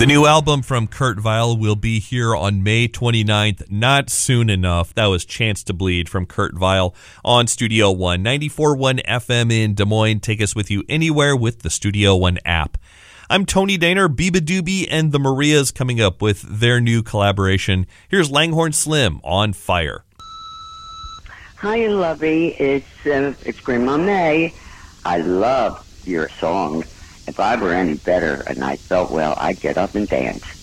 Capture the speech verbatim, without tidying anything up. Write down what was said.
The new album from Kurt Vile will be here on May twenty-ninth, not soon enough. That was Chance to Bleed from Kurt Vile on Studio One. ninety-four point one F M in Des Moines. Take us with you anywhere with the Studio One app. I'm Tony Daner. Biba Doobie and the Marias coming up with their new collaboration. Here's Langhorne Slim on Fire. Hi, Lovey. It's, uh, it's Grandma May. I love your song. If I were any better and I felt well, I'd get up and dance.